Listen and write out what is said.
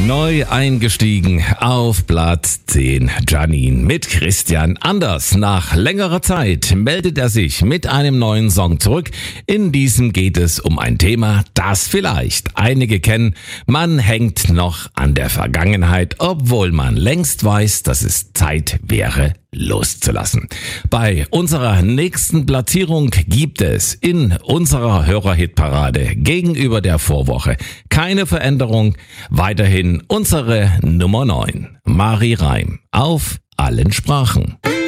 Neu eingestiegen auf Platz 10, Janine mit Christian Anders. Nach längerer Zeit meldet er sich mit einem neuen Song zurück. In diesem geht es um ein Thema, das vielleicht einige kennen. Man hängt noch an der Vergangenheit, obwohl man längst weiß, dass es Zeit wäre, loszulassen. Bei unserer nächsten Platzierung gibt es in unserer Hörerhitparade gegenüber der Vorwoche keine Veränderung. Weiterhin unsere Nummer 9, Mari Reim auf allen Sprachen.